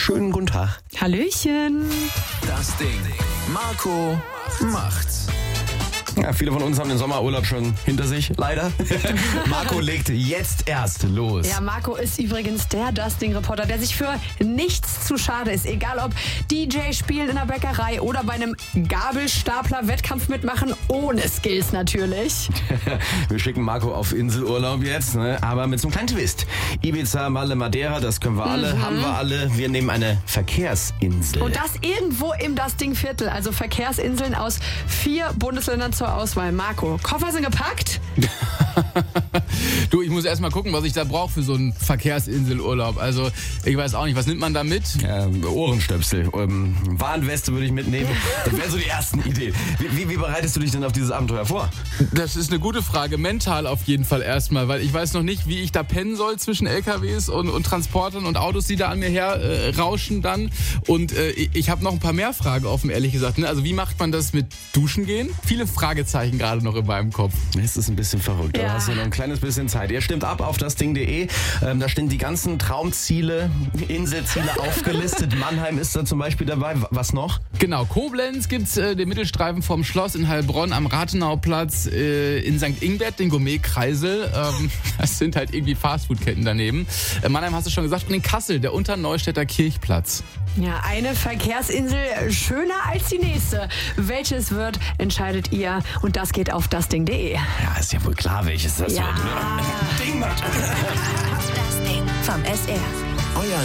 Schönen guten Tag. Hallöchen. Das Ding. Marco macht's. Ja, viele von uns haben den Sommerurlaub schon hinter sich, leider. Marco legt jetzt erst los. Ja, Marco ist übrigens der Dusting-Reporter, der sich für nichts zu schade ist. Egal ob DJ spielen in der Bäckerei oder bei einem Gabelstapler-Wettkampf mitmachen, ohne Skills natürlich. Wir schicken Marco auf Inselurlaub jetzt, ne? Aber mit so einem kleinen Twist. Ibiza, Malle, Madeira, das können wir alle, haben wir alle. Wir nehmen eine Verkehrsinsel. Und das irgendwo im Dusting-Viertel, also Verkehrsinseln aus 4 Bundesländern zur Auswahl. Marco, Koffer sind gepackt? Du, ich muss erst mal gucken, was ich da brauche für so einen Verkehrsinselurlaub. Also, ich weiß auch nicht, was nimmt man da mit? Ohrenstöpsel, Warnweste würde ich mitnehmen. Das wären so die ersten Ideen. Wie bereitest du dich denn auf dieses Abenteuer vor? Das ist eine gute Frage. Mental auf jeden Fall erstmal, weil ich weiß noch nicht, wie ich da pennen soll zwischen LKWs und Transportern und Autos, die da an mir her rauschen dann. Und ich habe noch ein paar mehr Fragen offen, ehrlich gesagt. Ne? Also, wie macht man das mit Duschen gehen? Viele Fragezeichen gerade noch in meinem Kopf. Es ist ein bisschen verrückt. Ja. Da hast du noch ein kleines bisschen Zeit. Ihr stimmt ab auf dasding.de. Da stehen die ganzen Traumziele, Inselziele aufgelistet. Mannheim ist da zum Beispiel dabei. Was noch? Genau, Koblenz gibt's den Mittelstreifen vom Schloss, in Heilbronn am Rathenauplatz, in St. Ingbert den Gourmet-Kreisel. Das sind halt irgendwie Fastfood-Ketten daneben. Mannheim hast du schon gesagt. Und in Kassel, der Unterneustädter Kirchplatz. Ja, eine Verkehrsinsel schöner als die nächste. Welches wird, entscheidet ihr. Und das geht auf dasding.de. Ja, ist ja wohl klar, welches das Ja. wird. Ne? Ding, Mann. Das Ding vom SR. Euer